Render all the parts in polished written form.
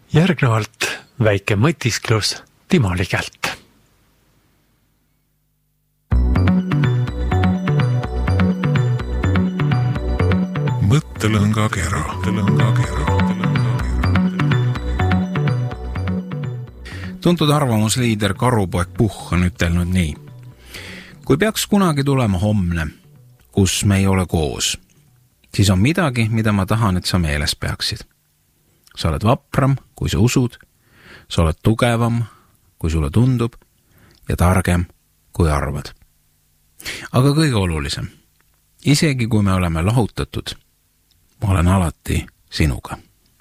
Järgnevalt väike mõtisklus Timo Ligelt. Mõttelõnga kera. Tuntud arvamusliider Karupoeg Puhh on ütelnud nii. Kui peaks kunagi tulema homne, kus me ei ole koos, siis on midagi, mida ma tahan, et sa meeles peaksid. Sa oled vapram, kui sa usud, sa oled tugevam, kui sulle tundub, ja targem, kui arvad. Aga kõige olulisem, isegi kui me oleme lahutatud, ma olen alati sinuga.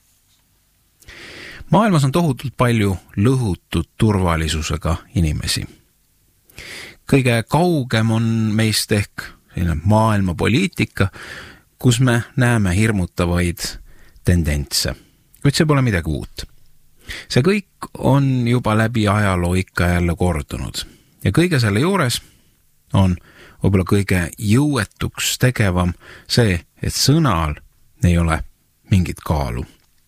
Maailmas on tohutult palju lõhutud turvalisusega inimesi. Kõige kaugem on meist ehk maailmapoliitika, kus me näeme hirmutavaid tendentse. Kuid see pole midagi uut. See kõik on juba läbi ajaloo ikka jälle kordunud. Ja kõige selle juures on võib-olla kõige jõuetuks tegevam see, et sõnal ei ole mingit kaalu.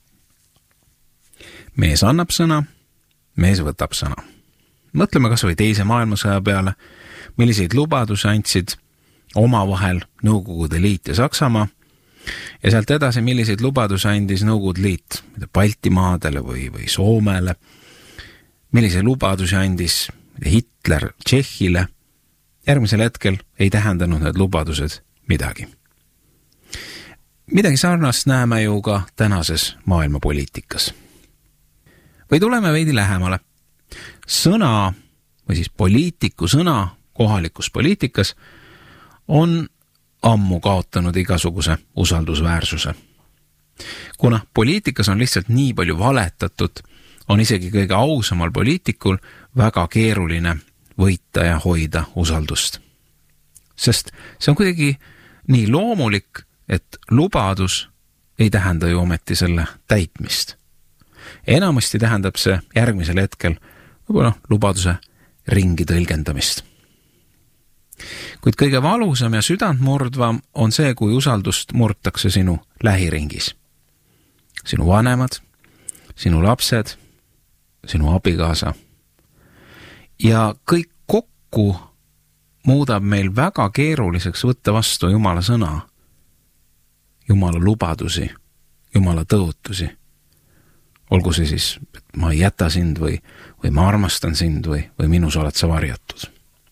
Mees annab sõna, mees võtab sõna. Mõtleme kas või teise maailmasõja peale, milliseid lubadusi andsid omavahel Nõukogude Liit ja Saksamaa, ja sealt edasi, milliseid lubadusi andis Nõukogude Liit Baltimaadele või Soomele, milliseid lubadusi andis Hitler Tšehhile. Järgmisel hetkel ei tähendanud need lubadused midagi. Midagi sarnast näeme ju ka tänases maailmapoliitikas. Või tuleme veidi lähemale. Sõna või siis poliitiku sõna kohalikus poliitikas on ammu kaotanud igasuguse usaldusväärsuse. Kuna poliitikas on lihtsalt nii palju valetatud, on isegi kõige ausamal poliitikul väga keeruline võita ja hoida usaldust. Sest see on kuidagi nii loomulik, et lubadus ei tähenda ju ometi selle täitmist. Enamasti tähendab see järgmisel hetkel võib-olla lubaduse ringi tõlgendamist. Kuid kõige valusam ja südantmurdvam on see, kui usaldust murtakse sinu lähiringis. Sinu vanemad, sinu lapsed, sinu abikaasa. Ja kõik kokku muudab meil väga keeruliseks võtta vastu Jumala sõna, Jumala lubadusi, Jumala tõotusi. Olgu see siis, et ma ei jäta sind või ma armastan sind või minus oled sa varjatud.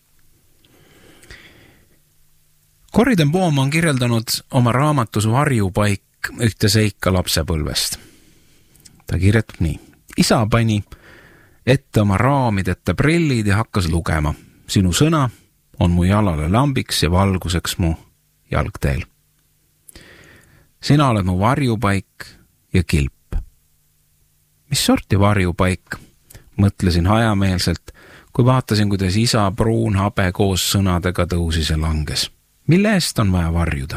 Corrie ten Boom on kirjeldanud oma raamatus Varjupaik ühte seika lapsepõlvest. Ta kirjutab nii. Isa pani ette oma raamideta prillid ja hakkas lugema. Sinu sõna on mu jalale lambiks ja valguseks mu jalgteel. Sina oled mu varjupaik ja kilp. Mis sorti varjupaik? Mõtlesin hajameelselt, kui vaatasin, kuidas isa pruun habe koos sõnadega tõusis ja langes. Mille eest on vaja varjuda?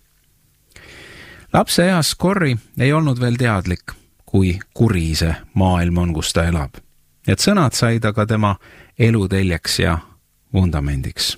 Lapse eas Corrie ei olnud veel teadlik, kui kuri see maailm on, kus ta elab. Et sõnad said aga tema eluteljeks ja vundamendiks.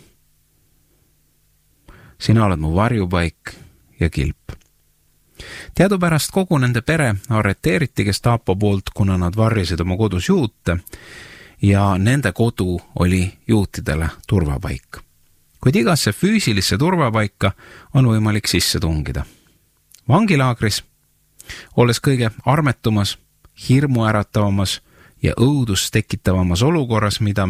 Sina oled mu varjupaik ja kilp. Teadupärast kogu nende pere arreteeriti Gestapo poolt, kuna nad varjasid oma kodus juute ja nende kodu oli juutidele turvapaik. Kuid igasse füüsilisse turvapaika on võimalik sisse tungida. Vangilaagris, olles kõige armetumas, hirmuäratavamas ja õudust tekitavamas olukorras, mida